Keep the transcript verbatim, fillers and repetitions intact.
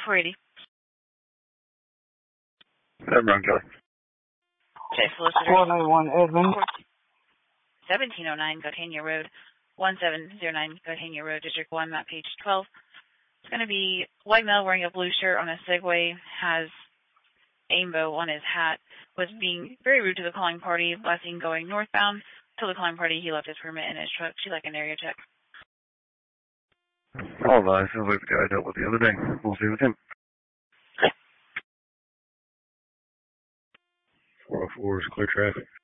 four eighty. That wrong, Kelly. Okay, solicitor. four ninety-one Edmund. seventeen oh nine, Gotania Road. one seven zero nine, Gotania Road, District one, map page twelve. It's going to be white male wearing a blue shirt on a Segway, has Aimbo on his hat, was being very rude to the calling party, last seen going northbound. Told the calling party he left his permit in his truck. She'd like an area check. All advised. Sounds like the guy I dealt with the other day. We'll see with him. four oh four is clear traffic.